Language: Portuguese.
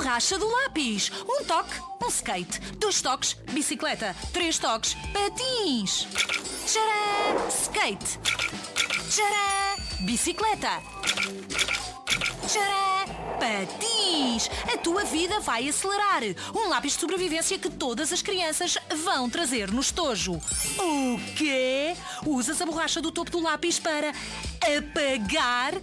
borracha do lápis. 1 toque, um skate. 2 toques, bicicleta. 3 toques, patins. Tcharam! Skate. Tcharam! Bicicleta. Tcharam! Patins! A tua vida vai acelerar. Um lápis de sobrevivência que todas as crianças vão trazer no estojo. O quê? Usas a borracha do topo do lápis para apagar